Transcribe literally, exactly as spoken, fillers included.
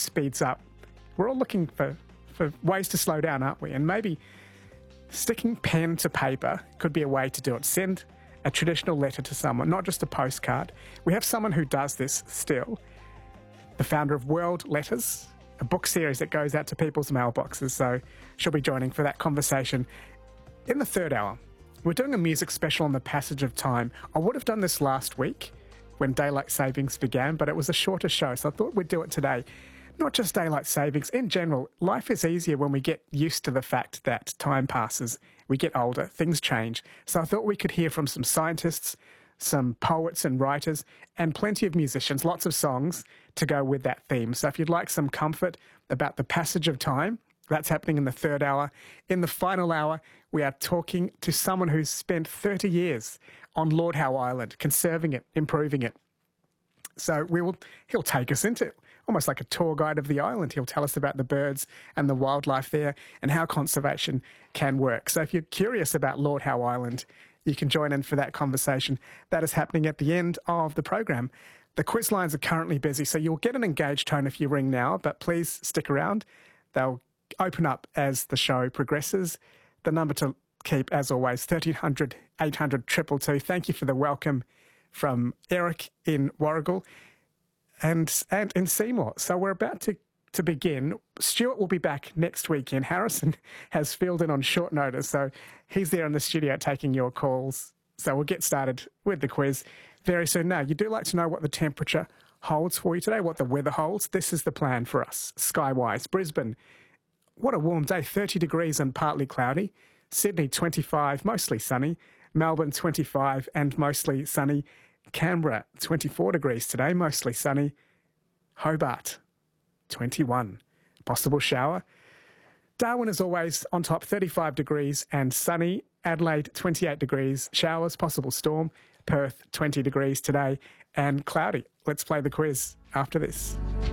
speeds up. We're all looking for, for ways to slow down, aren't we? And maybe sticking pen to paper could be a way to do it. Send a traditional letter to someone, not just a postcard. We have someone who does this still, the founder of World Letters, a book series that goes out to people's mailboxes. So she'll be joining for that conversation. In the third hour, we're doing a music special on the passage of time. I would have done this last week when daylight savings began, but it was a shorter show, so I thought we'd do it today. Not just daylight savings, in general, life is easier when we get used to the fact that time passes, we get older, things change. So I thought we could hear from some scientists, some poets and writers, and plenty of musicians, lots of songs to go with that theme. So if you'd like some comfort about the passage of time, that's happening in the third hour. In the final hour, we are talking to someone who's spent thirty years on Lord Howe Island, conserving it, improving it. So we will, he'll take us into it, almost like a tour guide of the island. He'll tell us about the birds and the wildlife there and how conservation can work. So if you're curious about Lord Howe Island, you can join in for that conversation. That is happening at the end of the program. The quiz lines are currently busy, so you'll get an engaged tone if you ring now, but please stick around. They'll open up as the show progresses. The number to keep, as always, thirteen hundred, eight hundred, two two two. Thank you for the welcome from Eric in Warragul and and in Seymour. So we're about to, to begin. Stuart will be back next weekend. Harrison has filled in on short notice, so he's there in the studio taking your calls. So we'll get started with the quiz very soon. Now, you do like to know what the temperature holds for you today, what the weather holds. This is the plan for us, Skywise. Brisbane, what a warm day, thirty degrees and partly cloudy. Sydney, twenty-five, mostly sunny. Melbourne, twenty-five and mostly sunny. Canberra, twenty-four degrees today, mostly sunny. Hobart, twenty-one, possible shower. Darwin, as always, on top, thirty-five degrees and sunny. Adelaide, twenty-eight degrees, showers, possible storm. Perth, twenty degrees today and cloudy. Let's play the quiz after this.